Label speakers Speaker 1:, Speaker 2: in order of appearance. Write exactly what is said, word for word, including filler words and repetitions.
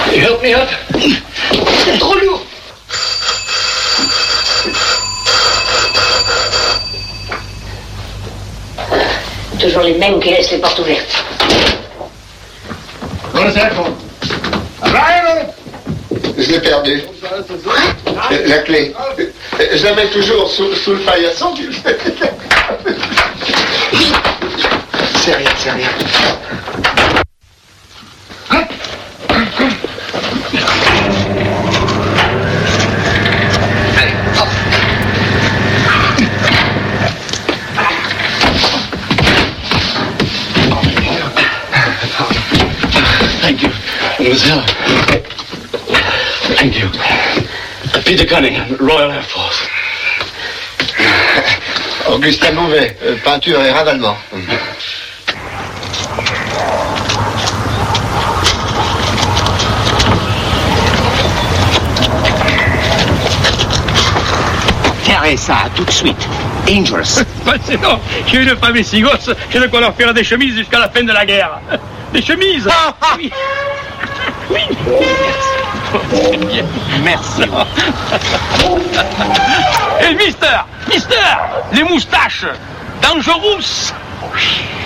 Speaker 1: Help me up. C'est trop lourd.
Speaker 2: Toujours les mêmes qui laissent les portes ouvertes.
Speaker 3: Je l'ai perdu. La clé. Je la mets toujours sous, sous le paillasson. C'est rien, c'est rien. Allez, hop.
Speaker 1: Thank you, mademoiselle. Thank you. Peter Cunningham, Royal Air Force.
Speaker 3: Augustin Bouvet, peinture et ravalement.
Speaker 4: Terrez ça, tout de suite. Dangerous.
Speaker 5: C'est non, j'ai une femme et six gosses, j'ai de quoi leur faire des chemises jusqu'à la fin de la guerre. Des chemises.
Speaker 4: Ah, ah.
Speaker 5: Oui. Oui. Merci. Merci. Et mister, mister, les moustaches, dangerous.